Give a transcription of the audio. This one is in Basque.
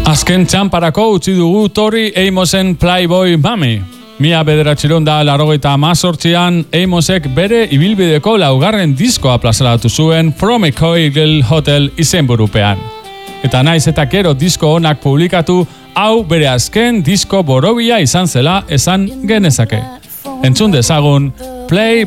Azken txamparako utzi dugu Tori Amosen Playboy Mami. 1988an Amosek bere ibilbideko laugarren diskoa plazaratu zuen From a Coigle Hotel izenburupean. Eta naiz eta gero disko onak publikatu, hau bere azken disko borobila izan zela esan genezake. Entzun dezagun Play